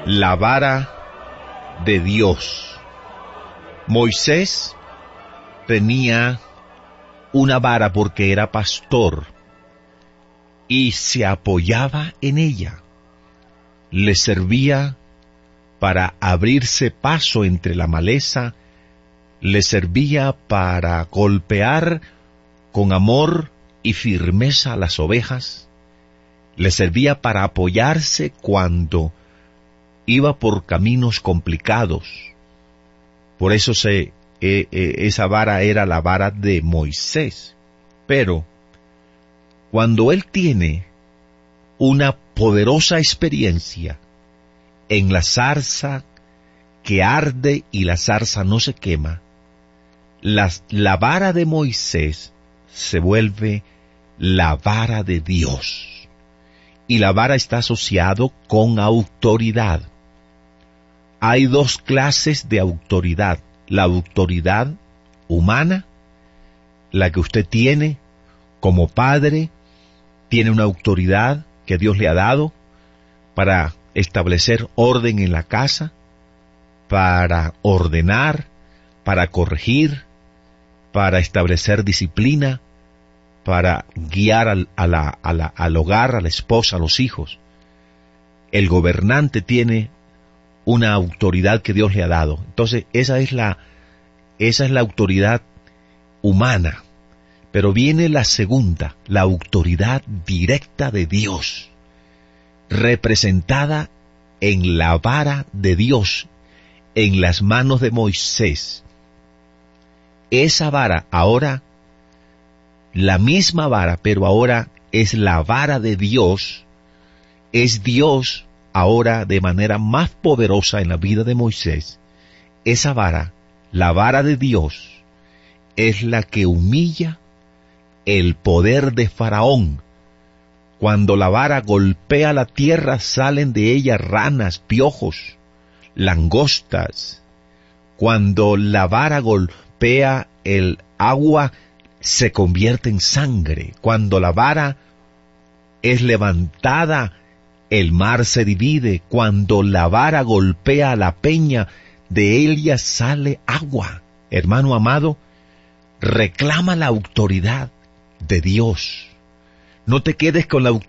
La vara de Dios. Moisés tenía una vara porque era pastor y se apoyaba en ella. Le servía para abrirse paso entre la maleza, le servía para golpear con amor y firmeza a las ovejas, le servía para apoyarse cuando iba por caminos complicados. Por eso esa vara era la vara de Moisés. Pero cuando él tiene una poderosa experiencia en la zarza que arde y la zarza no se quema, la vara de Moisés se vuelve la vara de Dios. Y la vara está asociado con autoridad. Hay dos clases de autoridad. La autoridad humana, la que usted tiene como padre, tiene una autoridad que Dios le ha dado para establecer orden en la casa, para ordenar, para corregir, para establecer disciplina, para guiar al hogar, a la esposa, a los hijos. El gobernante tiene una autoridad que Dios le ha dado. Entonces, esa es la autoridad humana. Pero viene la segunda, la autoridad directa de Dios, representada en la vara de Dios, en las manos de Moisés. Esa vara ahora, la misma vara, pero ahora es la vara de Dios, es Dios ahora de manera más poderosa en la vida de Moisés. Esa vara, la vara de Dios, es la que humilla el poder de Faraón. Cuando la vara golpea la tierra, salen de ella ranas, piojos, langostas. Cuando la vara golpea el agua, se convierte en sangre. Cuando la vara es levantada, el mar se divide. Cuando la vara golpea la peña, de ella sale agua. Hermano amado, reclama la autoridad de Dios. No te quedes con la autoridad